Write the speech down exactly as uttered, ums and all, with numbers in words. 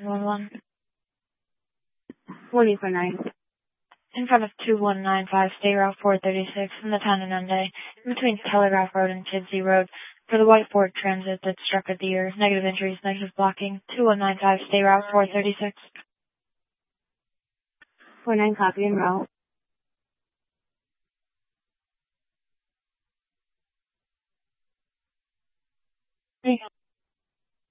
one one. forty for nine. In front of two one nine five, State Route four thirty-six in the town of Nunde, in between Telegraph Road and Chidsey Road, for the white Ford Transit that struck at the ear. Negative entries, negative blocking. two one nine five, State Route four thirty-six. four nine, copy and route.